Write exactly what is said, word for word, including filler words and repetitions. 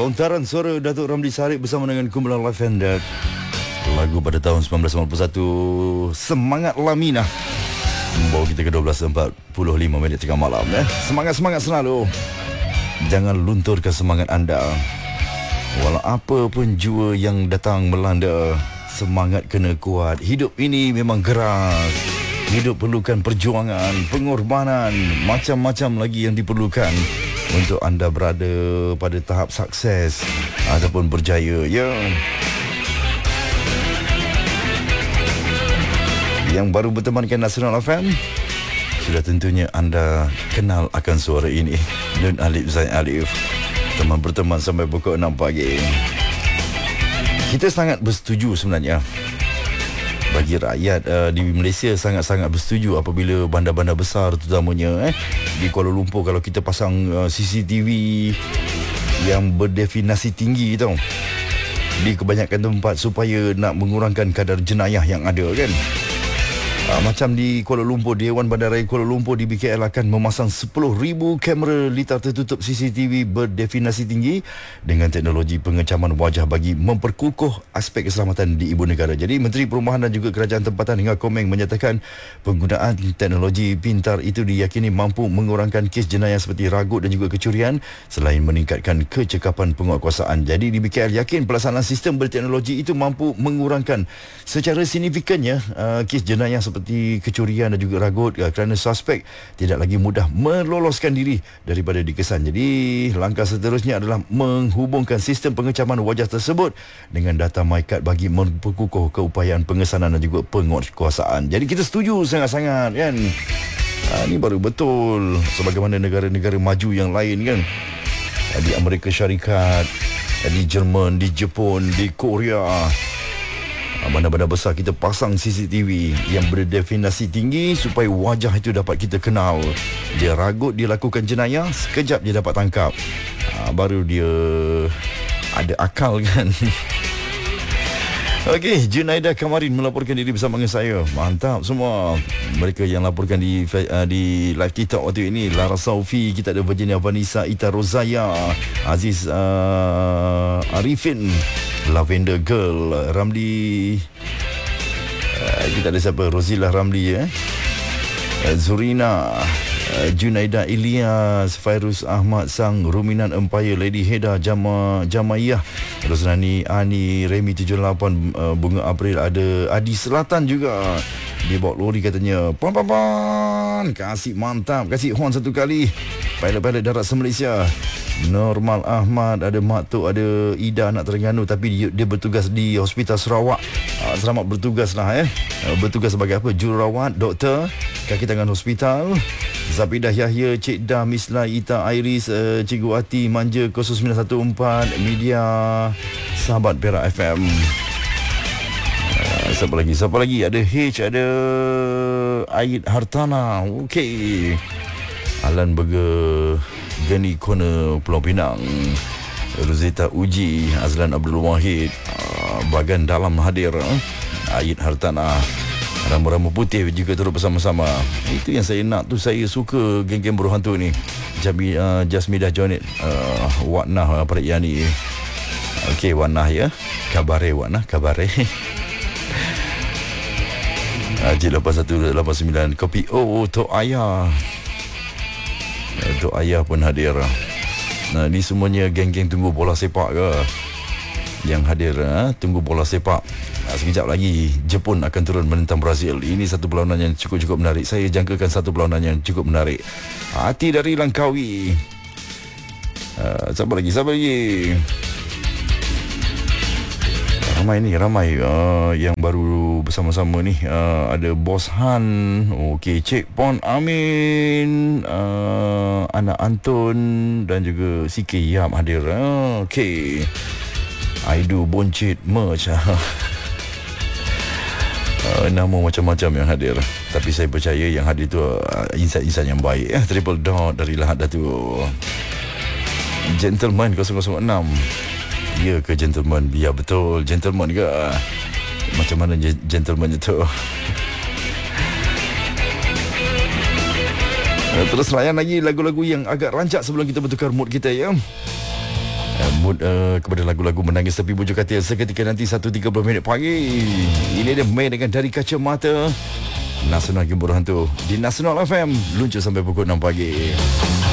Lontaran suara Datuk Ramli Sarip bersama dengan kumpulan Live Handed. Lagu pada tahun sembilan belas sembilan puluh satu, Semangat Lamina. Membawa kita ke dua belas empat puluh lima minit tengah malam eh. Semangat-semangat selalu. Jangan lunturkan semangat anda. Walau apa pun jua yang datang melanda, semangat kena kuat. Hidup ini memang keras. Hidup perlukan perjuangan, pengorbanan, macam-macam lagi yang diperlukan untuk anda berada pada tahap sukses ataupun berjaya. Ya. Yang baru bertemankan Nasional F M, sudah tentunya anda kenal akan suara ini. Nun Alif Zain Alif. Teman berteman sampai pukul enam pagi. Kita sangat bersetuju sebenarnya. Bagi rakyat uh, di Malaysia sangat-sangat bersetuju apabila bandar-bandar besar terutamanya eh di Kuala Lumpur, kalau kita pasang uh, C C T V yang berdefinasi tinggi tau di kebanyakan tempat supaya nak mengurangkan kadar jenayah yang ada kan. Uh, macam di Kuala Lumpur, Dewan Bandaraya Kuala Lumpur di B K L akan memasang sepuluh ribu kamera litar tertutup C C T V berdefinasi tinggi dengan teknologi pengecaman wajah bagi memperkukuh aspek keselamatan di ibu negara. Jadi Menteri Perumahan dan juga Kerajaan Tempatan Hinga Komeng menyatakan penggunaan teknologi pintar itu diyakini mampu mengurangkan kes jenayah seperti ragut dan juga kecurian selain meningkatkan kecekapan penguatkuasaan. Jadi di B K L yakin pelaksanaan sistem berteknologi itu mampu mengurangkan secara signifikannya uh, kes jenayah seperti kecurian dan juga ragut kerana suspek tidak lagi mudah meloloskan diri daripada dikesan. Jadi langkah seterusnya adalah menghubungkan sistem pengecaman wajah tersebut dengan data MyKad bagi memperkukuh keupayaan pengesanan dan juga penguatkuasaan. Jadi kita setuju sangat-sangat kan. Ha, ini baru betul sebagaimana negara-negara maju yang lain kan. Di Amerika Syarikat, di Jerman, di Jepun, di Korea, bandar-bandar besar kita pasang C C T V yang berdefinasi tinggi supaya wajah itu dapat kita kenal. Dia ragut, dia lakukan jenayah, sekejap dia dapat tangkap. Ha, baru dia ada akal kan. Okey, Junaida Kamarin melaporkan diri bersama dengan saya. Mantap semua. Mereka yang laporkan di uh, di live TikTok waktu ini, Lara Saufi, kita ada Virginia Vanessa, Ita Rozaya, Aziz uh, Arifin, Lavender Girl, Ramli, uh, kita ada siapa? Rozilah Ramli eh. Uh, Zurina, uh, Junaida Ilyas, Fairuz Ahmad Sang, Ruminan Empire, Lady Heda, Jama Jamayah, Rosnani Ani, Remy tujuh lapan, uh, Bunga April, ada Adi Selatan juga. Dia bawa lori katanya. Pan pan pan. Kasih mantap, kasih horn satu kali. Pilot-pilot darat se-Malaysia. Normal Ahmad, ada Mak Tok, ada Ida anak Terengganu tapi dia, dia bertugas di Hospital Sarawak. Uh, selamat bertugas lah eh. Uh, bertugas sebagai apa? Jururawat, doktor, kaki tangan hospital. Zabidah Yahya, Cik Dah, Misla, Ita, Iris, uh, Cikgu Ati, Manja kosong sembilan satu empat, media sahabat Perak F M. Uh, siapa lagi? Siapa lagi? Ada H, ada Aid Hartana. Okey. Alan Burger, Gani Corner, Pulau Pinang, Rosita Uji, Azlan Abdul Wahid, uh, Bagan Dalam hadir, uh, Aid Hartana, Rambut-rambut putih juga turut bersama-sama. Itu yang saya nak tu. Saya suka geng-geng buruh hantu ni. Jami, uh, Jasmidah Jonet, uh, Waknah pada Yani. Okey, Waknah ya. Kabare Waknah, kabare. Haji lapan satu lapan sembilan Kopi O, Tok Ayah. Tok Ayah pun hadir. Nah, ni semuanya geng-geng tunggu bola sepak ke yang hadir, ha? Tunggu bola sepak. Nah, sekejap lagi Jepun akan turun menentang Brazil. Ini satu perlawanan yang cukup-cukup menarik. Saya jangkakan satu perlawanan yang cukup menarik. Hati dari Langkawi. Uh, siapa lagi? Siapa lagi? Ramai ni, ramai uh, yang baru bersama-sama ni. Uh, ada Bos Han, okey, Cik Pon Amin, uh, anak Anton dan juga C K Yap hadir. Uh, okey. Aidu Boncit Merch. Uh, nama macam-macam yang hadir. Tapi saya percaya yang hadir tu uh, insan-insan yang baik. Eh, Triple Dot dari Lahad Datu. Gentleman kosong kosong enam. Ya ke gentleman? Ya betul, gentleman ke? Macam mana gentleman itu? Terus layan lagi lagu-lagu yang agak rancak sebelum kita bertukar mood kita ya. uh, mood uh, kepada lagu-lagu menangis tepi bujur katil seketika nanti satu tiga puluh minit pagi. Ini dia main dengan Dari Kacamata Nasional Hiburan Hantu di Nasional F M, luncur sampai pukul enam pagi.